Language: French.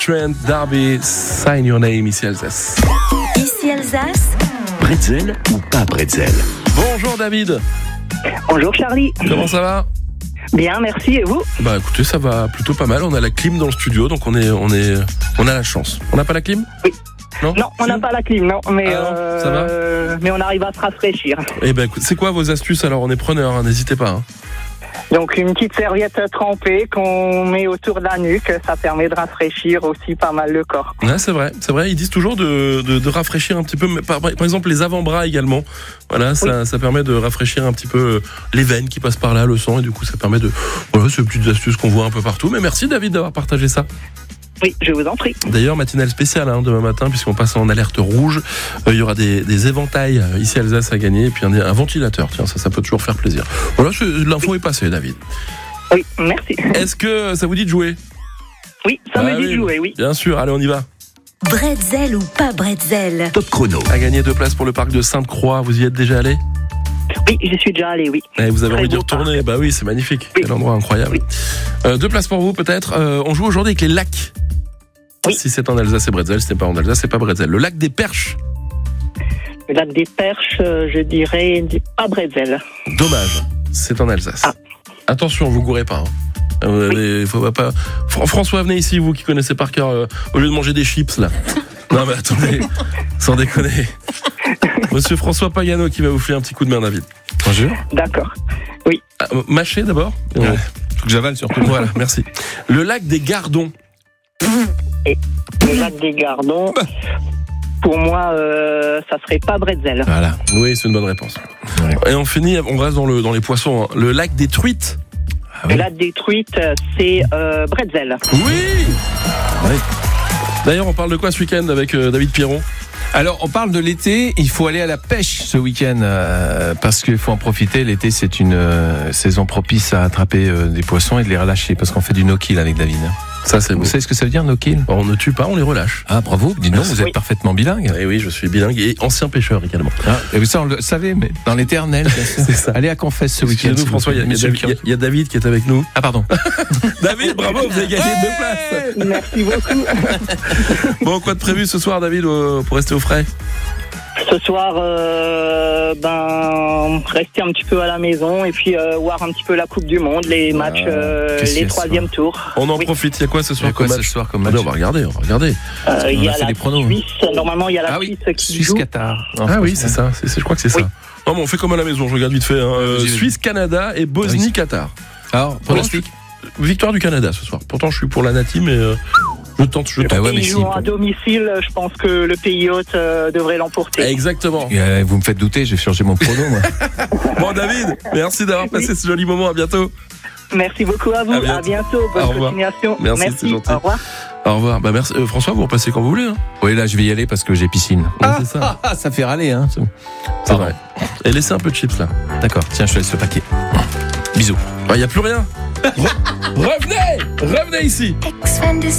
Trent D'Arby, Sign Your Name, ici Alsace. Ici Alsace. Bretzel ou pas bretzel? Bonjour David. Bonjour Charlie. Comment ça va? Bien, merci. Et vous? Bah écoutez, ça va plutôt pas mal. On a la clim dans le studio, donc on a la chance. On n'a pas la clim? Oui. Non, on n'a pas la clim, non. Mais, ça va mais on arrive à se rafraîchir. Eh ben, écoute, c'est quoi vos astuces alors? On est preneurs, hein, n'hésitez pas. Hein. Donc une petite serviette trempée qu'on met autour de la nuque, ça permet de rafraîchir aussi pas mal le corps. Ouais, c'est vrai. Ils disent toujours de rafraîchir un petit peu, mais par exemple les avant-bras également. Voilà, ça permet de rafraîchir un petit peu les veines qui passent par là, le sang, et du coup ça permet de... Voilà, c'est une petite astuce qu'on voit un peu partout. Mais merci David d'avoir partagé ça. Oui, je vous en prie. D'ailleurs, matinale spéciale demain matin, puisqu'on passe en alerte rouge. Il y aura des éventails ici à Alsace à gagner, et puis un ventilateur. Tiens, ça peut toujours faire plaisir. Voilà, l'info est passée, David. Oui, merci. Est-ce que ça vous dit de jouer? Oui, ça me dit de jouer, oui. Bien sûr, allez, on y va. Bretzel ou pas bretzel? Top chrono. À gagner 2 places pour le parc de Sainte-Croix. Vous y êtes déjà allé? Oui, j'y suis déjà allé, oui. Et vous avez Très envie d'y beau retourner? parc. Bah oui, c'est magnifique. Oui. Quel endroit incroyable. 2 places pour vous, peut-être. On joue aujourd'hui avec les lacs. Oui. Si c'est en Alsace, c'est bretzel. Si c'est pas en Alsace, c'est pas bretzel. Le lac des Perches. Le lac des Perches, je dirais pas bretzel. Dommage. C'est en Alsace. Ah. Attention, vous gourrez pas. Faut pas. François, venez ici, vous qui connaissez par cœur, au lieu de manger des chips, là. Non, mais attendez, sans déconner. Monsieur François Pagano qui va vous faire un petit coup de main, David. Bonjour. D'accord. Mâchez d'abord. Ouais. Faut que j'avale surtout. Voilà, merci. Le lac des Gardons. Le lac des Gardons, pour moi, ça serait pas bretzel. Voilà. Oui, c'est une bonne réponse. Ouais. Et on finit, on reste dans les poissons. Hein. Le lac des Truites. Le lac des Truites, c'est bretzel. Oui. D'ailleurs, on parle de quoi ce week-end avec David Pierron? Alors, on parle de l'été. Il faut aller à la pêche ce week-end parce qu'il faut en profiter. L'été, c'est une saison propice à attraper des poissons et de les relâcher parce qu'on fait du no-kill avec David. Ça, c'est beau. Vous savez ce que ça veut dire, no-kill? On ne tue pas, on les relâche. Ah, bravo. Dis donc, vous êtes parfaitement bilingue. Et oui, je suis bilingue et ancien pêcheur également. Ah, et ça, on le savait, mais dans l'éternel. C'est ça. Allez à Confesse ce week-end. Excusez-nous, François, il y a David qui est avec nous. Ah, pardon. David, bravo, vous avez gagné 2 places. Merci beaucoup. Bon, quoi de prévu ce soir, David, pour rester au frais? Ce soir, rester un petit peu à la maison et puis voir un petit peu la Coupe du Monde, les matchs, les 3e tours. On en profite. Il y a quoi ce soir comme match? comme Allez, on va regarder. Il y a fait la des pronos. Suisse. Normalement, il y a la Suisse qui joue. Suisse-Qatar. Oui, c'est ça. Je crois que c'est ça. Non, mais on fait comme à la maison. Je regarde vite fait. Suisse-Canada et Bosnie-Qatar. Alors, pronostic? Victoire du Canada ce soir. Pourtant, je suis pour la Nati, mais je tente. Ils jouent à domicile. Je pense que le pays hôte devrait l'emporter. Exactement. Vous me faites douter. J'ai changé mon prono, moi. Bon, David, merci d'avoir passé ce joli moment. À bientôt. Merci beaucoup à vous. À bientôt. Bonne continuation. Merci, c'est gentil. Au revoir. Au revoir. Bah, merci. François, vous repassez quand vous voulez. Hein. Oui, là, je vais y aller parce que j'ai piscine. C'est ça. Ça fait râler, hein. C'est vrai. Et laissez un peu de chips là. D'accord. Tiens, je te laisse le paquet. Bisous. Il n'y a plus rien. Revenez ici. Ex-fan de